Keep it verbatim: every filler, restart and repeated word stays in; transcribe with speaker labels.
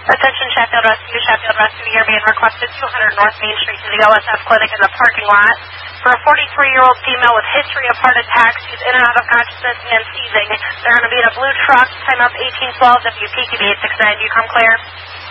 Speaker 1: Attention Sheffield Rescue, Sheffield Rescue, you're being requested two hundred North Main Street to the O S F clinic in the parking lot for a forty-three-year-old female with history of heart attacks. She's in and out of consciousness and seizing. They're going to be in a blue truck, time up eighteen twelve W P Q B eight six nine. Do you come clear?